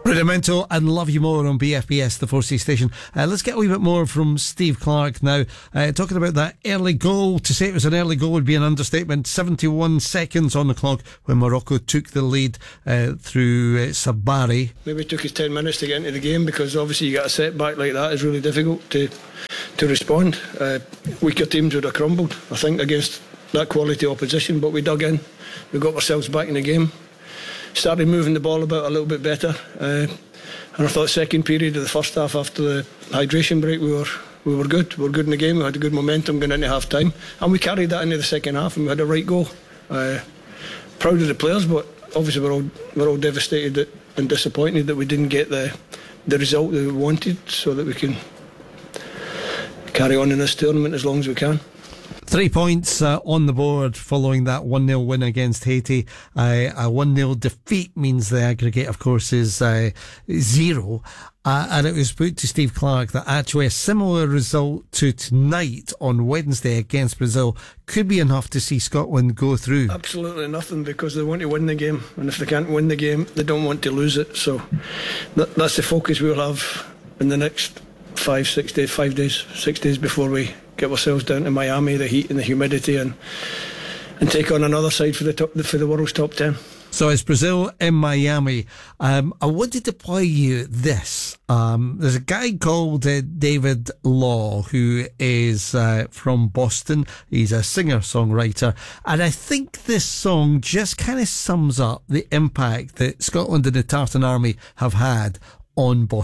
Rudimento and Love You More on BFBS, the 4C station. Let's get a wee bit more from Steve Clarke now. Talking about that early goal. To say it was an early goal would be an understatement. 71 seconds on the clock when Morocco took the lead through Sabari. Maybe it took us 10 minutes to get into the game, because obviously you get a setback like that, it's really difficult to respond. Weaker teams would have crumbled, I think, against that quality opposition, but we dug in. We got ourselves back in the game. Started moving the ball about a little bit better, and I thought second period of the first half, after the hydration break, we were good. We were good in the game. We had a good momentum going into half time, and we carried that into the second half, and we had a right goal. Proud of the players, but obviously we're all devastated and disappointed that we didn't get the result that we wanted, so that we can carry on in this tournament as long as we can. 3 points on the board following that 1-0 win against Haiti. A 1-0 defeat means the aggregate, of course, is 0. And it was put to Steve Clarke that actually a similar result to tonight on Wednesday against Brazil could be enough to see Scotland go through. Absolutely nothing, because they want to win the game, and if they can't win the game, they don't want to lose it. So that's the focus we'll have in the next 6 days before we get ourselves down to Miami, the heat and the humidity, and take on another side for the world's top 10. So it's Brazil in Miami. I wanted to play you this. There's a guy called David Law, who is from Boston. He's a singer-songwriter, and I think this song just kind of sums up the impact that Scotland and the Tartan Army have had on Boston.